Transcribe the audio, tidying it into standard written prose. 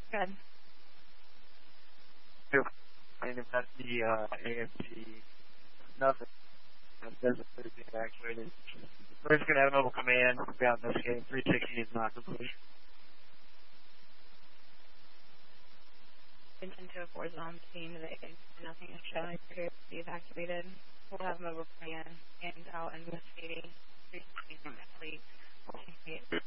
Good. And if that's the AFC, nothing. That's pretty good, actually. We're just going to have mobile command throughout this game. 360 is not complete. Into a 4-zone team, nothing is showing to be activated. We'll have mobile command and out in the city. 360 complete.